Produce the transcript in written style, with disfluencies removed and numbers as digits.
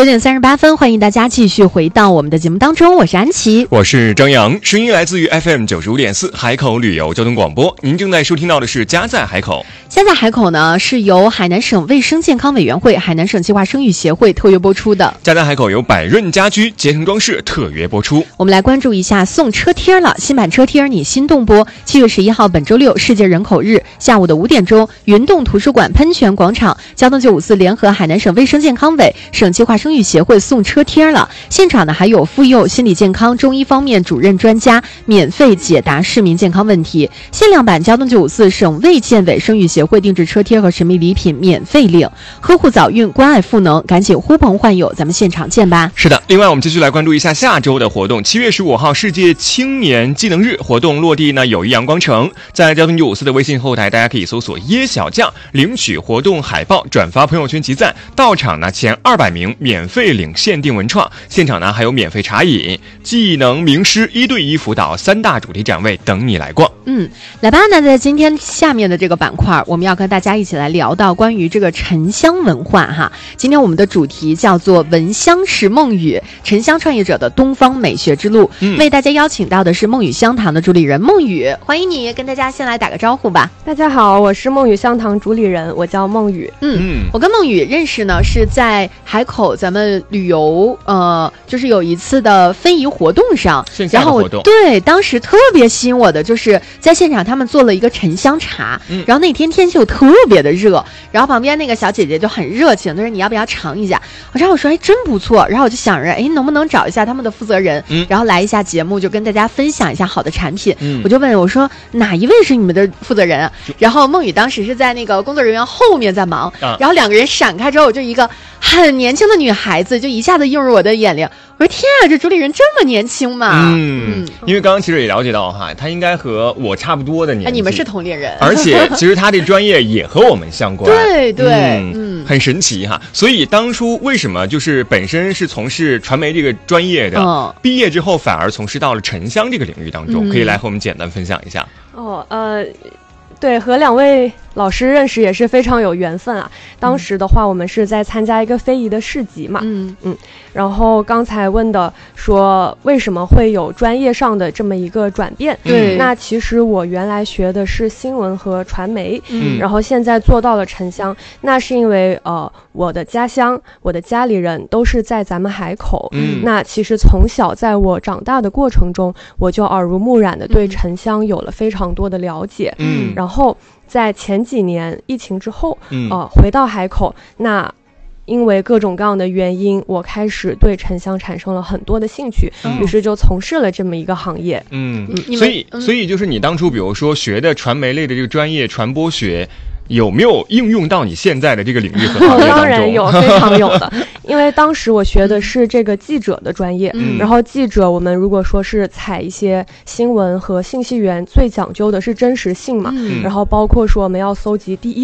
9点38分，欢迎大家继续回到我们的节目当中，我是安琪， 我是张扬，声音来自于 FM95.4 海口旅游交通广播。您正在收听到的是家在海口。 家在海口呢，是由海南省卫生健康委员会、海南省计划生育协会特约播出的。 家在海口由百润家居捷成装饰特约播出。 我们来关注一下送车贴了，新版车贴你心动不？7月11号本周六世界人口日下午的5点钟，云洞图书馆喷泉广场，交通954联合海南省卫生健康委、省计划生育协会送车贴了。现场呢还有妇幼、心理健康、中医方面主任专家免费解答市民健康问题。限量版交通954省卫健委生育协会定制车贴和神秘礼品免费领。呵护早孕，关爱赋能，赶紧呼朋唤友，咱们现场见吧。 是的，另外我们继续来关注一下下周的活动。7月15号世界青年技能日活动落地呢友谊阳光城，在交通954的微信后台，大家可以搜索椰小将，领取活动海报，转发朋友圈集赞，到场呢前200名免费领限定文创，现场呢还有免费茶饮、技能名师1对1辅导3大主题展位等你来逛。 来吧，那在今天下面的这个板块，我们要跟大家一起来聊到关于这个沉香文化哈。今天我们的主题叫做闻香识梦语，沉香创业者的东方美学之路。为大家邀请到的是梦语香堂的主理人梦雨，欢迎你，跟大家先来打个招呼吧。 大家好，我是梦语香堂主理人，我叫梦雨。 我跟梦雨认识呢是在海口咱们旅游就是有一次的非遗活动上， 线下的活动， 对，当时特别吸引我的就是在现场他们做了一个沉香茶，然后那天天气又特别的热，然后旁边那个小姐姐就很热情，她说你要不要尝一下？然后我说哎真不错，然后我就想着哎能不能找一下他们的负责人，然后来一下节目就跟大家分享一下好的产品。我就问我说哪一位是你们的负责人啊？然后梦雨当时是在那个工作人员后面在忙，然后两个人闪开之后，我就一个很年轻的女孩子就一下子映入我的眼帘。我说天啊，这主理人这么年轻嘛？ 因为刚刚其实也了解到哈，他应该和我差不多的年纪， 你们是同龄人， 而且其实他的专业也和我们相关。 对， 很神奇哈。所以当初为什么就是本身是从事传媒这个专业的，毕业之后反而从事到了沉香这个领域当中，可以来和我们简单分享一下。 对，和两位老师认识也是非常有缘分啊。当时的话，我们是在参加一个非遗的市集嘛，然后刚才问的说为什么会有专业上的这么一个转变？ 对， 那其实我原来学的是新闻和传媒，然后现在做到了沉香，那是因为我的家乡，我的家里人都是在咱们海口，那其实从小在我长大的过程中，我就耳濡目染的对沉香有了非常多的了解，然后在前几年疫情之后，回到海口，那因为各种各样的原因，我开始对沉香产生了很多的兴趣，于是就从事了这么一个行业。 所以就是你当初比如说学的传媒类的这个专业传播学，有没有应用到你现在的这个领域和行业当中？ 当然有，非常有的。因为当时我学的是这个记者的专业，然后记者我们如果说是采一些新闻和信息源，最讲究的是真实性嘛，然后包括说我们要搜集第一